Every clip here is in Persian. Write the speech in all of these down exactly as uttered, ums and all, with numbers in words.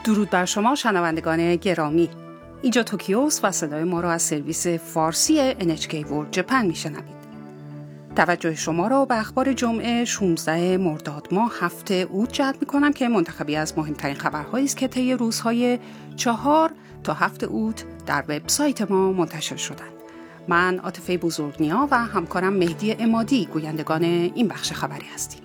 درود بر شما شنوندگان گرامی. اینجا توکیوست و صدای ما را از سرویس فارسی ان اچ کی World Japan میشنوید. توجه شما را به اخبار جمعه شانزده مرداد ماه هفته اوت جلب می‌کنم که منتخبی از مهمترین خبرهایی است که طی روزهای چهار تا هفت اوت در وبسایت ما منتشر شدند. من عاطفه بزرگنیا و همکارم مهدی عمادی گویندگان این بخش خبری هستیم.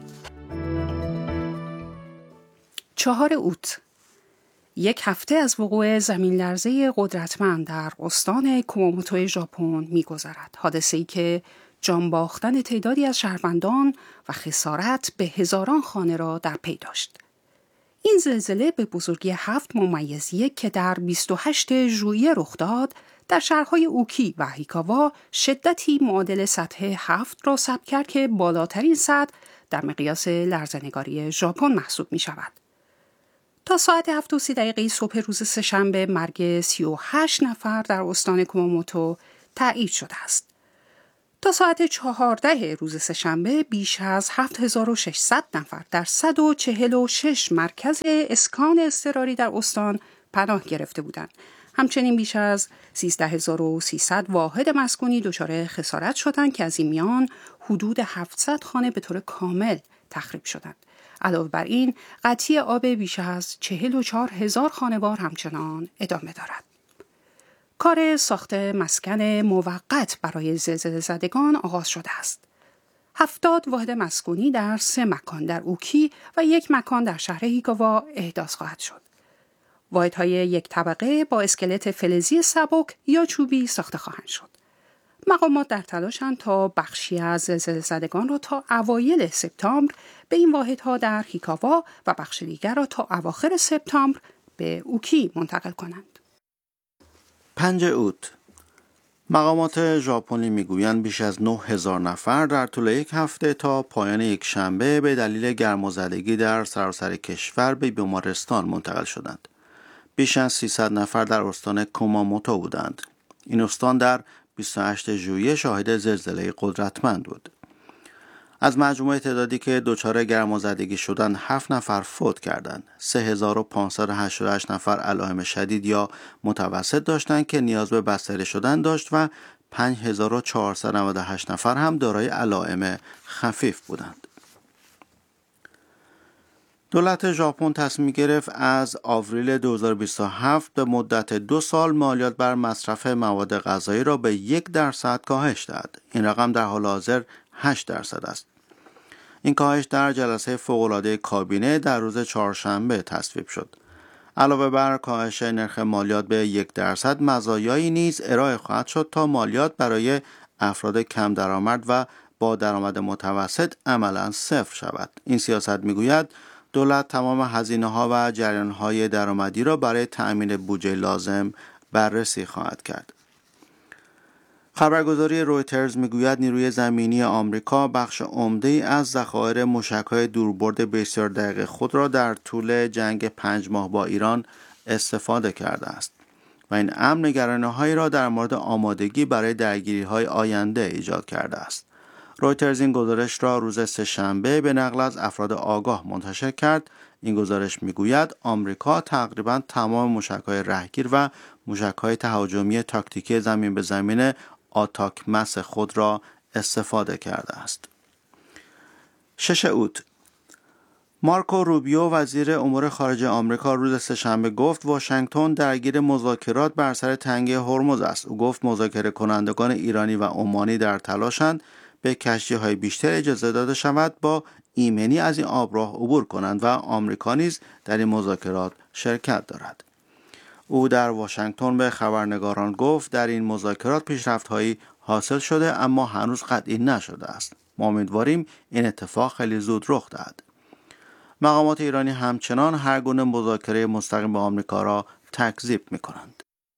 چهار اوت، یک هفته از وقوع زمین‌لرزه قدرتمند در استان کوماموتو ژاپن می‌گذرد. حادثه‌ای که جان باختن تعدادی از شهروندان و خسارت به هزاران خانه را در پی داشت. این زلزله به بزرگی هفت ممیز یک که در بیست و هشتم ژوئیه رخ داد، در شهرهای اوکی و هیکاوا شدتی معادل سطح هفت را ثبت کرد که بالاترین سطح در مقیاس لرزه‌نگاری ژاپن محسوب می‌شود. تا ساعت هفت و سی دقیقه صبح روز سه‌شنبه مرگ سی و هشت نفر در استان کوماموتو تایید شده است. تا ساعت چهارده روز سه‌شنبه بیش از هفت هزار و ششصد نفر در صد و چهل و شش مرکز اسکان اضطراری در استان پناه گرفته بودند. همچنین بیش از سیزده هزار و سیصد واحد مسکونی دچار خسارت شدند که از این میان حدود هفتصد خانه به طور کامل تخریب شدند. علاوه بر این، قطعی آب بیش از چهل و چهار هزار خانوار همچنان ادامه دارد. کار ساخت مسکن موقت برای زلزله زدگان آغاز شده است. هفتاد واحد مسکونی در سه مکان در اوکی و یک مکان در شهر هیکاوا احداث خواهد شد. واحدهای یک طبقه با اسکلت فلزی سبک یا چوبی ساخته خواهند شد. مقامات در تلاشند تا بخشی از زلزله زدگان را تا اوایل سپتامبر به این واحدها در هیکاوا و بخش دیگر را تا اواخر سپتامبر به اوکی منتقل کنند. پنج اوت، مقامات ژاپنی میگویند بیش از نه هزار نفر در طول یک هفته تا پایان یک شنبه به دلیل گرمازدگی در سراسر کشور به بیمارستان منتقل شدند. بیش از سیصد نفر در استان کوماموتو بودند. این استان در بیست و هشتم ژوئیه شاهد زلزله قدرتمند بود. از مجموع تعدادی که دچار گرمازدگی شدند، هفت نفر فوت کردند. سه هزار و پانصد و هشتاد و هشت نفر علائم شدید یا متوسط داشتند که نیاز به بستری شدن داشت و پنج هزار و چهارصد و نود و هشت نفر هم دارای علائم خفیف بودند. دولت ژاپن تصمیم گرفت از آوریل دو هزار و بیست و هفت به مدت دو سال مالیات بر مصرف مواد غذایی را به یک درصد کاهش دهد. این رقم در حال حاضر هشت درصد است. این کاهش در جلسه فوق‌العاده کابینه در روز چهارشنبه تصویب شد. علاوه بر کاهش نرخ مالیات به یک درصد، مزایایی نیز ارائه خواهد شد تا مالیات برای افراد کم درآمد و با درآمد متوسط عملاً صفر شود. این سیاست میگوید دولت تمام هزینه‌ها و جریان‌های درآمدی را برای تأمین بودجه لازم بررسی خواهد کرد. خبرگزاری رویترز میگوید نیروی زمینی آمریکا بخش عمده‌ای از ذخایر موشک‌های دوربرد بسیار دقیق خود را در طول جنگ پنج ماه با ایران استفاده کرده است و این امر نگرانی‌هایی را در مورد آمادگی برای درگیری‌های آینده ایجاد کرده است. رویترز این گزارش را روز سه‌شنبه به نقل از افراد آگاه منتشر کرد. این گزارش میگوید آمریکا تقریباً تمام موشک‌های رهگیر و موشک‌های تهاجمی تاکتیکی زمین به زمین آتاکمس خود را استفاده کرده است. شش اوت، مارکو روبیو وزیر امور خارجه آمریکا روز سه‌شنبه گفت واشنگتن درگیر مذاکرات بر سر تنگه هرمز است. او گفت مذاکره کنندگان ایرانی و عمانی در تلاشند به کشتی‌های بیشتر اجازه داده شود با ایمنی از این آبراه عبور کنند و آمریکا نیز در این مذاکرات شرکت دارد. او در واشنگتن به خبرنگاران گفت در این مذاکرات پیشرفت‌هایی حاصل شده اما هنوز قطعی نشده است. ما امیدواریم این اتفاق خیلی زود رخ دهد. مقامات ایرانی همچنان هر گونه مذاکره مستقیم با آمریکا را تکذیب می‌کنند.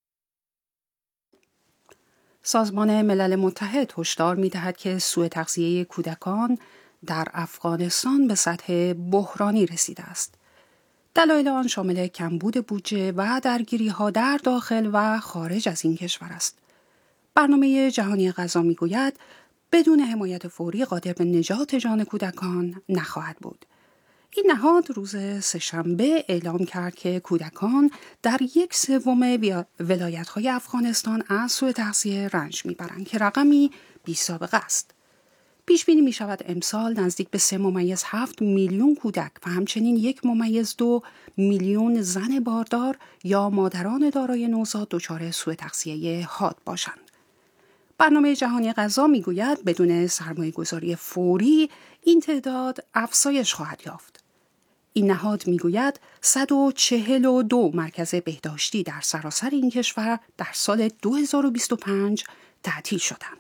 سازمان ملل متحد هشدار می‌دهد که سوء تغذیه کودکان در افغانستان به سطح بحرانی رسیده است. دلایل آن شامل کمبود بودجه و درگیری‌ها در داخل و خارج از این کشور است. برنامه جهانی غذا می‌گوید بدون حمایت فوری قادر به نجات جان کودکان نخواهد بود. این نهاد روز سه‌شنبه اعلام کرد که کودکان در یک سوم ولایت‌های افغانستان از سوء تغذیه رنج میبرند که رقمی بی سابقه است. پیش بینی می شود امسال نزدیک به سه ممیز هفت میلیون کودک و همچنین یک ممیز دو میلیون زن باردار یا مادران دارای نوزاد دچار سوء تغذیه حاد باشند. برنامه جهانی غذا می گوید بدون سرمایه گذاری فوری این تعداد افزایش خواهد یافت. این نهاد می گوید صد و چهل و دو مرکز بهداشتی در سراسر این کشور در سال دو هزار و بیست و پنج تعطیل شدند.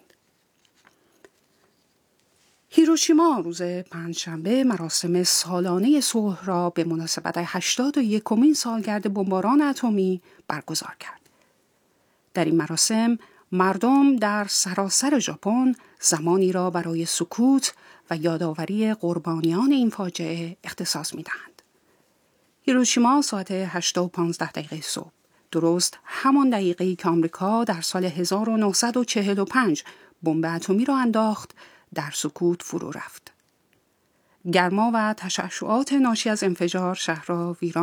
هیروشیما روز پنجشنبه مراسم سالانه صلح را به مناسبت هشتاد و یکمین سالگرد بمباران اتمی برگزار کرد. در این مراسم مردم در سراسر ژاپن زمانی را برای سکوت و یادآوری قربانیان این فاجعه اختصاص می‌دهند. هیروشیما ساعت هشت و پانزده دقیقه صبح، درست همان دقیقه‌ای که آمریکا در سال هزار و نهصد و چهل و پنج بمب اتمی را انداخت، در سکوت فرو رفت. گرما و تشعشعات ناشی از انفجار شهر را ویران